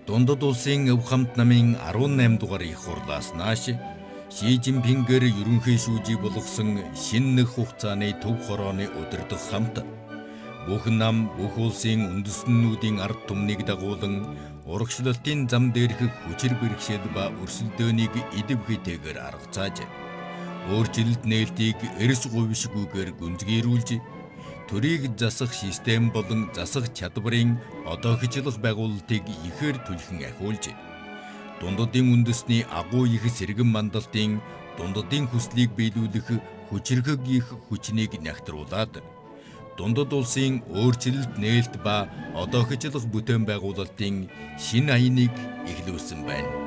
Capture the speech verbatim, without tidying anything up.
Дундад улсын өв хамт намын арван найман дугаар их хурлаас нааш Ши Жинпингээр ерөнхий шүүжийг болгосон шинэ нэг хугацааны төв хорооны удирдах хамт бүх нам бүх улсын үндэстнүүдийн ард түмнийг дагуулan урагшлалтын зам дээрх хүчир бэрхшээл ба өрсөлдөөнийг идэвхтэйгээр аргацааж өөрчлөлт нээлтийг эрс говьшгүйгээр гүнзгийрүүлж төрийг засах систем болон засах чадварын одоохичлох байгуулалтыг ихээр түлхэн ахиулж дундадын үндэсний агуу их сэргэн мандалтын дундадын хүслийг биелүүлэх хүчирхэг их хүчнийг нягтруулад дундад улсын өөрчлөлт нээлт ба одоохичлох бүтээн байгуулалтын шинэ аяныг эхлүүлсэн байна.